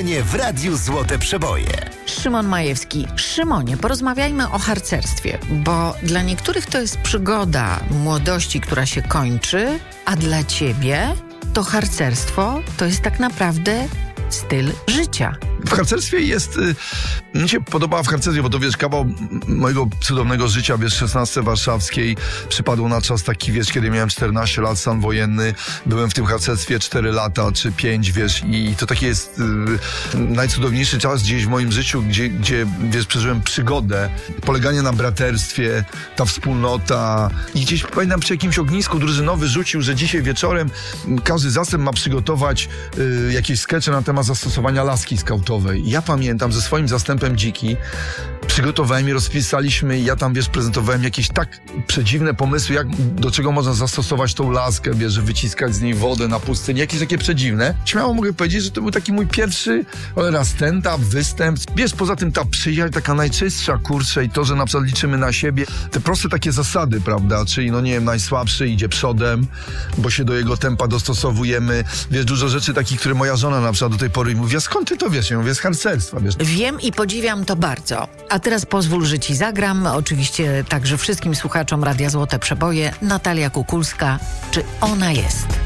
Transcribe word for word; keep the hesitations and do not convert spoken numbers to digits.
Harcerzenie w Radiu Złote Przeboje. Szymon Majewski. Szymonie, porozmawiajmy o harcerstwie, bo dla niektórych to jest przygoda młodości, która się kończy, a dla ciebie to harcerstwo to jest tak naprawdę styl życia. W harcerstwie jest... Y, mi się podoba w harcerstwie, bo to wiesz, kawał mojego cudownego życia, wiesz, szesnastce warszawskiej. Przypadło na czas taki, wiesz, kiedy miałem czternaście lat, stan wojenny. Byłem w tym harcerstwie cztery lata, czy pięć, wiesz, i to taki jest y, najcudowniejszy czas gdzieś w moim życiu, gdzie, gdzie, wiesz, przeżyłem przygodę, poleganie na braterstwie, ta wspólnota. I gdzieś, pamiętam, przy jakimś ognisku drużynowy rzucił, że dzisiaj wieczorem każdy zastęp ma przygotować y, jakieś skecze na temat zastosowania laski skautowej. Ja pamiętam, ze swoim zastępem Dziki przygotowałem i rozpisaliśmy, i ja tam, wiesz, prezentowałem jakieś tak przedziwne pomysły, jak, do czego można zastosować tą laskę, wiesz, że wyciskać z niej wodę na pustyni, jakieś takie przedziwne. Śmiało mogę powiedzieć, że to był taki mój pierwszy raz stand-up, występ. Wiesz, poza tym ta przyjaźń taka najczystsza, kurczę, i to, że na przykład liczymy na siebie, te proste takie zasady, prawda, czyli, no nie wiem, najsłabszy idzie przodem, bo się do jego tempa dostosowujemy. Wiesz, dużo rzeczy takich, które moja żona na przykład do tej pory mówi, a skąd ty to wiesz? Ja mówię, z harcerstwa, wiesz. Wiem i podziwiam to bardzo. A teraz pozwól, że ci zagram. Oczywiście także wszystkim słuchaczom Radia Złote Przeboje. Natalia Kukulska. Czy ona jest?